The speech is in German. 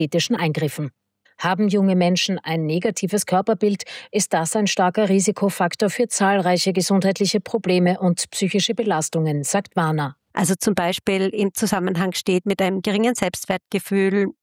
ästhetischen Eingriffen. Haben junge Menschen ein negatives Körperbild, ist das ein starker Risikofaktor für zahlreiche gesundheitliche Probleme und psychische Belastungen, sagt Warner. Also zum Beispiel im Zusammenhang steht mit einem geringen Selbstwertgefühl,